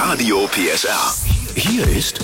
Radio PSR. Hier ist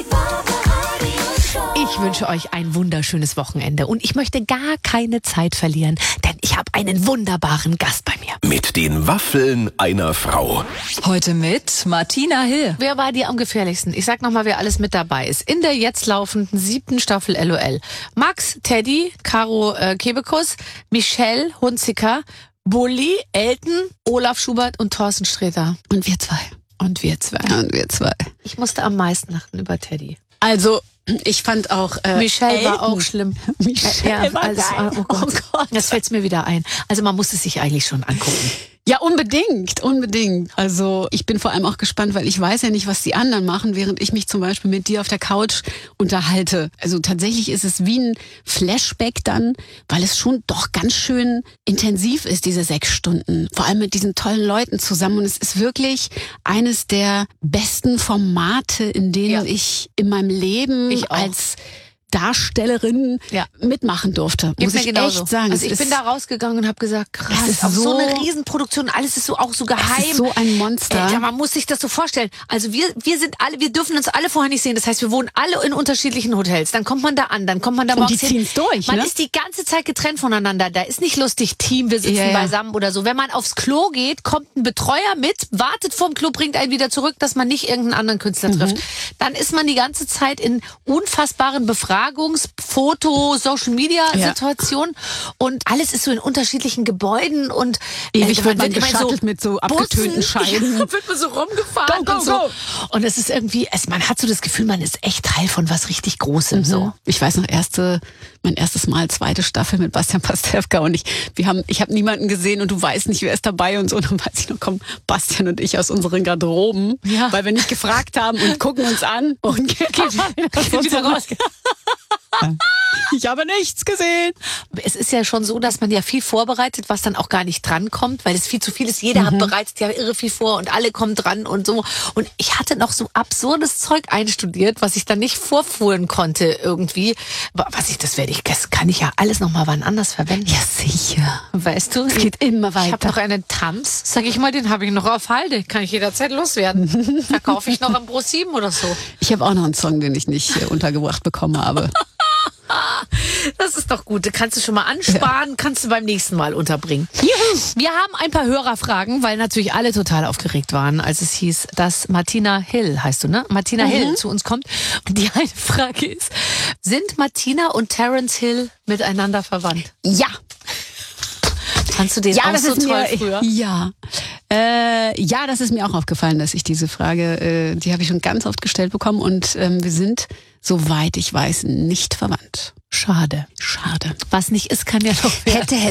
Ich wünsche euch ein wunderschönes Wochenende und ich möchte gar keine Zeit verlieren, denn ich habe einen wunderbaren Gast bei mir. mit den Waffeln einer Frau. Heute mit Martina Hill. Wer war dir am gefährlichsten? Ich sag nochmal, wer alles mit dabei ist. In der jetzt laufenden 7. Staffel LOL. Max, Teddy, Caro Kebekus, Michelle Hunziker, Bulli, Elton, Olaf Schubert und Thorsten Sträter. Und wir zwei. Und wir zwei. Und wir zwei. Ich musste am meisten lachen über Teddy. Also, ich fand auch Michelle war Elton. auch schlimm. Michelle war alles, geil. oh Gott. Oh Gott. Jetzt fällt's mir wieder ein. Also man muss es sich eigentlich schon angucken. Ja, unbedingt. Also ich bin vor allem auch gespannt, weil ich weiß ja nicht, was die anderen machen, während ich mich zum Beispiel mit dir auf der Couch unterhalte. Also tatsächlich ist es wie ein Flashback dann, weil es schon doch ganz schön intensiv ist, diese 6 Stunden. Vor allem mit diesen tollen Leuten zusammen. Und es ist wirklich eines der besten Formate, in denen ich in meinem Leben als Darstellerin mitmachen durfte, muss ich echt sagen. Also ich bin da rausgegangen und habe gesagt, krass, es ist auf so so eine Riesenproduktion, alles ist so auch so geheim. Es ist so ein Monster. Ja, man muss sich das so vorstellen. Also wir sind alle, wir dürfen uns alle vorher nicht sehen. Das heißt, wir wohnen alle in unterschiedlichen Hotels. Dann kommt man da an, dann kommt man da morgens die ziehen's durch, Man ne? ist die ganze Zeit getrennt voneinander. Da ist nicht lustig, Team, wir sitzen beisammen oder so. Wenn man aufs Klo geht, kommt ein Betreuer mit, wartet vorm Klo, bringt einen wieder zurück, dass man nicht irgendeinen anderen Künstler trifft. Dann ist man die ganze Zeit in unfassbaren Foto, Social Media Situationen und alles ist so in unterschiedlichen Gebäuden und ewig wird man geschattelt mit so abgetönten Scheiben. Ja, wird man so rumgefahren Go, und so. go. Und es ist irgendwie, man hat so das Gefühl, man ist echt Teil von was richtig Großem. So. Ich weiß noch, mein erstes Mal, 2. Staffel mit Bastian Pastewka und ich habe niemanden gesehen und du weißt nicht, wer ist dabei und so. Und dann weiß ich noch, kommen Bastian und ich aus unseren Garderoben, weil wir nicht gefragt haben und gucken uns an und gehen wieder raus. Ich habe nichts gesehen. Es ist ja schon so, dass man ja viel vorbereitet, was dann auch gar nicht drankommt, weil es viel zu viel ist. Jeder hat bereits ja irre viel vor und alle kommen dran und so. Und ich hatte noch so absurdes Zeug einstudiert, was ich dann nicht vorführen konnte irgendwie. Das kann ich ja alles nochmal wann anders verwenden. Ja, sicher. Weißt du? Es geht immer weiter. Ich habe noch einen Tanz, sag ich mal, den habe ich noch auf Halde. Kann ich jederzeit loswerden. Verkaufe ich noch am Pro7 oder so. Ich habe auch noch einen Song, den ich nicht untergebracht bekommen habe. Das ist doch gut. Kannst du schon mal ansparen, kannst du beim nächsten Mal unterbringen. Wir haben ein paar Hörerfragen, weil natürlich alle total aufgeregt waren, als es hieß, dass Martina Hill, heißt du, ne? Martina Hill zu uns kommt. Und die eine Frage ist, sind Martina und Terence Hill miteinander verwandt? Ja. Fandst du den auch so toll früher? Ja, das ist mir auch aufgefallen, dass ich diese Frage, die habe ich schon ganz oft gestellt bekommen und wir sind, soweit ich weiß, nicht verwandt. Schade. Was nicht ist, kann ja noch werden. Hätte